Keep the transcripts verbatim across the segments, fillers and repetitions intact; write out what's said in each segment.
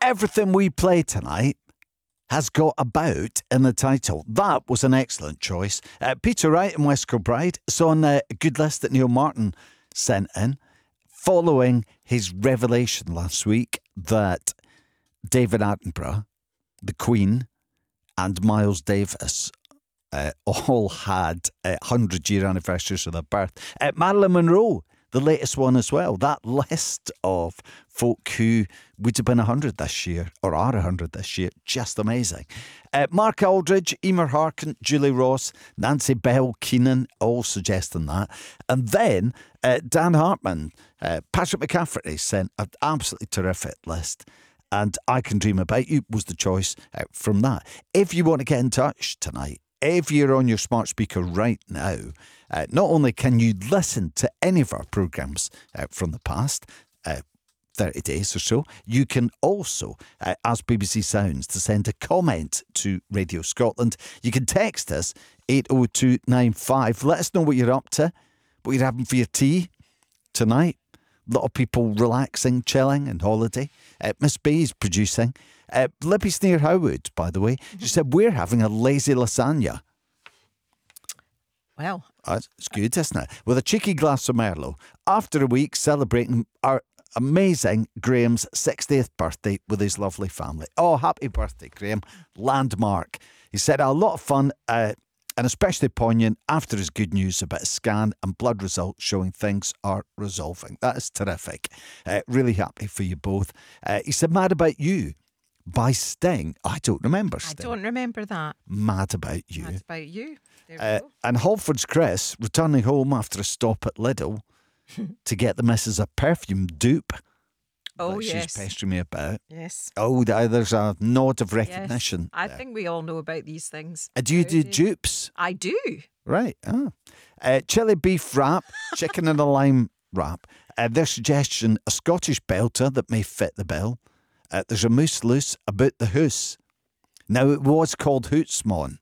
everything we play tonight has got about in the title. That was an excellent choice. Uh, Peter Wright and West Kilbride. It's on a good list that Neil Martin sent in, following his revelation last week that David Attenborough, the Queen, and Miles Davis uh, all had uh, hundred-year anniversaries of their birth. Uh, Marilyn Monroe, the latest one as well. That list of folk who would have been one hundred this year, or are one hundred this year, just amazing. Uh, Mark Aldridge, Emer Harkin, Julie Ross, Nancy Bell, Keenan, all suggesting that. And then uh, Dan Hartman, uh, Patrick McCafferty sent an absolutely terrific list. And I Can Dream About You was the choice uh, from that. If you want to get in touch tonight, if you're on your smart speaker right now, uh, not only can you listen to any of our programmes uh, from the past, uh, thirty days or so, you can also uh, ask B B C Sounds to send a comment to Radio Scotland. You can text us eight oh two nine five. Let us know what you're up to, what you're having for your tea tonight. A lot of people relaxing, chilling and holiday. Uh, Miss B is producing. Uh, Libby Sneer Howard, by the way, she said, we're having a lazy lasagna. Well. That's it's good, isn't it? With a cheeky glass of Merlot. After a week celebrating our amazing Graham's sixtieth birthday with his lovely family. Oh, happy birthday, Graham. Landmark. He said, a lot of fun, uh, and especially poignant after his good news about a scan and blood results showing things are resolving. That is terrific. Uh, really happy for you both. Uh, he said, Mad About You by Sting. I don't remember Sting. I don't remember that. Mad About You. Mad About You. There Uh, we go. and Halford's Chris returning home after a stop at Lidl to get the missus a perfume dupe. Oh, that yes. She's pestering me about. Yes. Oh, th- there's a nod of recognition. Yes. I there. think we all know about these things. Uh, do you do nowadays. dupes? I do. Right. Oh. Uh, chili beef wrap, chicken and a lime wrap. Uh, their suggestion, a Scottish belter that may fit the bill. Uh, there's a moose loose about the hoose. Now, it was called Hootsmon.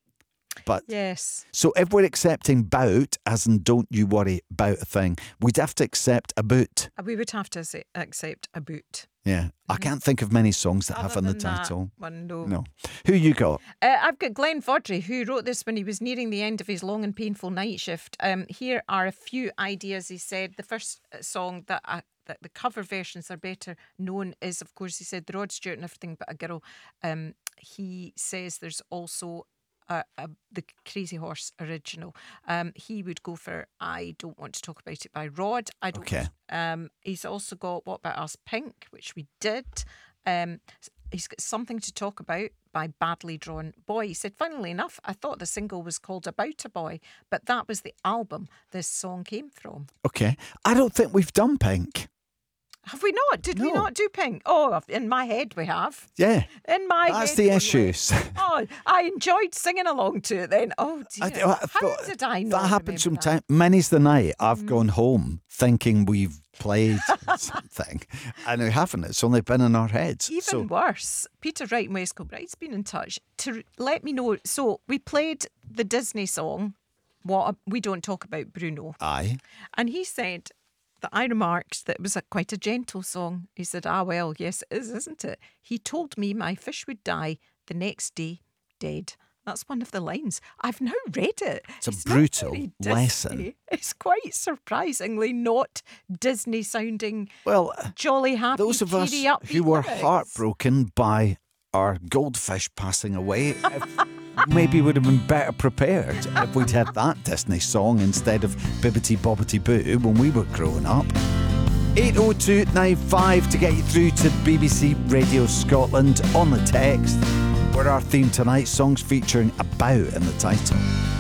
But Yes. so if we're accepting bout, as in don't you worry about a thing, we'd have to accept a boot. We would have to say, accept a boot. Yeah. I can't think of many songs that have Other in the than that title. one, no. No. Who you got? Uh, I've got Glenn Vaudrey, who wrote this when he was nearing the end of his long and painful night shift. Um, here are a few ideas. He said the first song that I, that the cover versions are better known is, of course, he said the Rod Stewart and Everything But a Girl. Um, he says there's also Uh, uh, the Crazy Horse original. Um, he would go for I Don't Want to Talk About It by Rod. I don't. Okay. Um, he's also got What About Us Pink, which we did. Um, he's got Something to Talk About by Badly Drawn Boy. He said, funnily enough, I thought the single was called About a Boy, but that was the album this song came from. Okay. I don't think we've done Pink. Have we not? Did we No. not do Pink? Oh, in my head we have. Yeah. In my That's head the only. issues. Oh, I enjoyed singing along to it then. Oh, dear. I, I How thought did I not that happens from remember that? time. Many's the night I've gone home thinking we've played something, and we haven't. It's only been in our heads. Even so, worse, Peter Wright and West Kilbride's been in touch to let me know. So we played the Disney song, What We Don't Talk About Bruno. aye. And he said that I remarked that it was a, quite a gentle song. He said, ah, well, yes, it is, isn't it? He told me my fish would die the next day, dead. That's one of the lines. I've now read it. It's a not brutal very Disney. lesson. It's quite surprisingly not Disney sounding, Well, jolly, happy, those of us cheery, upbeat who were lyrics. heartbroken by our goldfish passing away if, maybe would have been better prepared if we'd had that Disney song instead of Bibbity Bobbity Boo when we were growing up. eight oh two nine five to get you through to B B C Radio Scotland on the text, where our theme tonight, songs featuring about in the title.